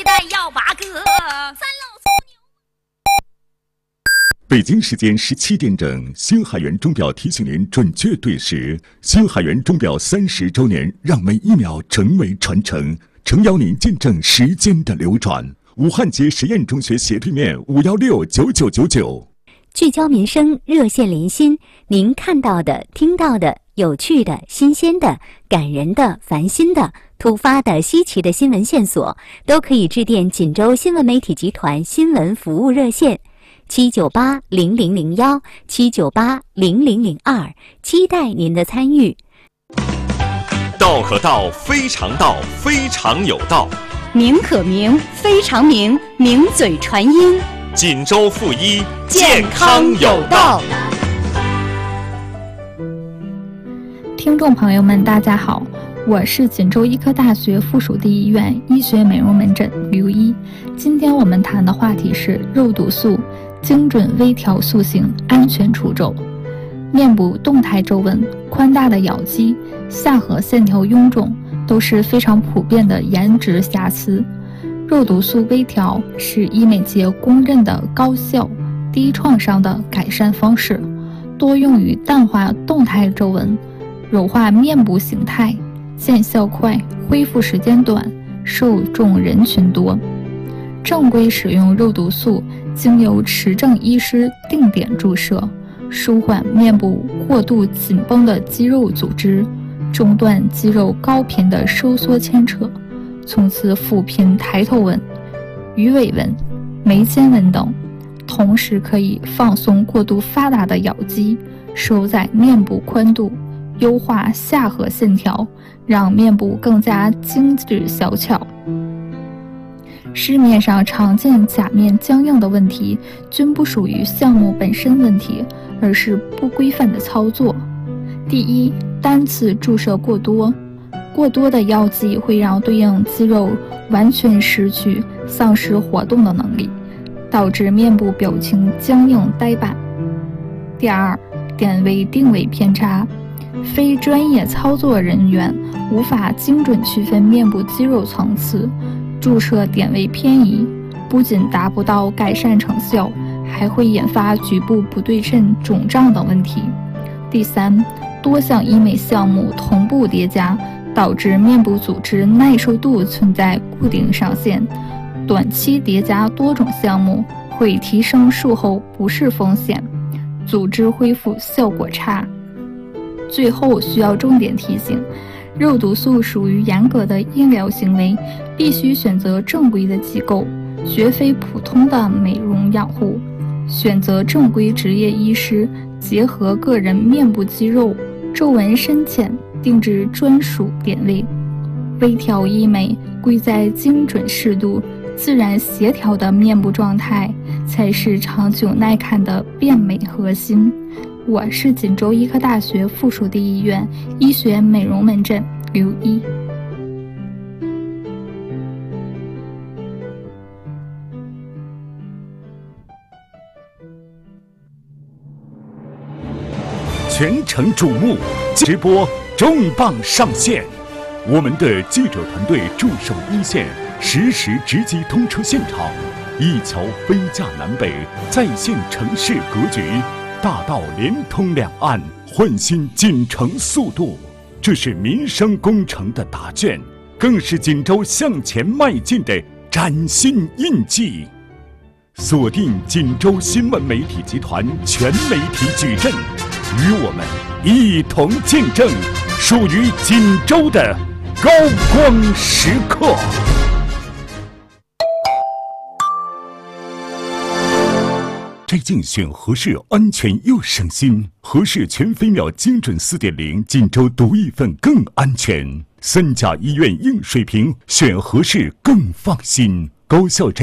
蛋要8个，3老粗牛。 北京时间17点整，星海源钟表提醒您准确对时。星海源钟表30周年，让每一秒成为传承，诚邀您见证时间的流转。武汉街实验中学斜对面5169999。 聚焦民生，热线连心，您看到的、听到的、有趣的、新鲜的、感人的、烦心的、突发的、稀奇的新闻线索，都可以致电锦州新闻媒体集团新闻服务热线7980001 7980002，期待您的参与。 道可道，非常道，非常有道； 名可名，非常名，名嘴传音。 锦州附一， 健康有道。 听众朋友们，大家好，我是锦州医科大学附属第一医院医学美容门诊刘一。今天我们谈的话题是肉毒素精准微调塑形，安全除皱。面部动态皱纹、宽大的咬肌、下颌线条臃肿都是非常普遍的颜值瑕疵。肉毒素微调是医美界公认的高效、低创伤的改善方式，多用于淡化动态皱纹、柔化面部形态，见效快，恢复时间短，受众人群多。正规使用肉毒素，经由持证医师定点注射，舒缓面部过度紧绷的肌肉组织，中断肌肉高频的收缩牵扯，从此抚平抬头纹、鱼尾纹、眉间纹等，同时可以放松过度发达的咬肌，收窄面部宽度，优化下颌线条，让面部更加精致小巧。市面上常见假面僵硬的问题，均不属于项目本身问题，而是不规范的操作。第一，单次注射过多的药剂会让对应肌肉完全失去、丧失活动的能力，导致面部表情僵硬呆板。第二，点位定位偏差，非专业操作人员无法精准区分面部肌肉层次，注射点位偏移，不仅达不到改善成效，还会引发局部不对称肿胀等问题。第三，多项医美项目同步叠加，导致面部组织耐受度存在固定上限，短期叠加多种项目会提升术后不适风险，组织恢复效果差。最后需要重点提醒，肉毒素属于严格的医疗行为，必须选择正规的机构，绝非普通的美容养护。选择正规职业医师，结合个人面部肌肉、皱纹深浅，定制专属点位。微调医美贵在精准适度、自然协调的面部状态，才是长久耐看的变美核心。我是锦州医科大学附属第一医院医学美容门诊刘一。 全城瞩目，直播重磅上线！我们的记者团队驻守一线，实时直击通车现场，一桥飞架南北，再现城市格局，大道连通两岸，焕新锦城速度。这是民生工程的答卷，更是锦州向前迈进的崭新印记。锁定锦州新闻媒体集团全媒体矩阵，与我们一同见证属于锦州的高光时刻。这竞选合适安全又省心，合适全飞秒精准4.0，锦州独一份更安全。3甲医院硬水平，选合适更放心，高效摘